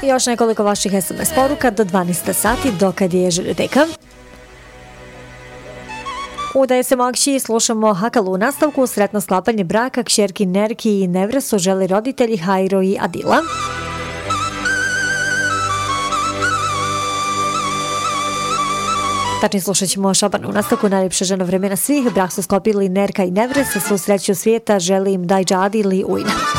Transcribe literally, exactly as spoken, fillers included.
Još nekoliko vaših es em es poruka do dvanaest sati, dokad je željoteka. U D S M akciji slušamo Hakalu u nastavku, sretno sklapanje braka, kćerki Nerki i Nevresu želi roditelji Hajro i Adila. Tačni slušat ćemo Šabanu u nastavku, najljepša žena vremena svih, brak su sklopili Nerka i Nevres, svu sreću svijeta, želi im Dajđa Adil i Ujna.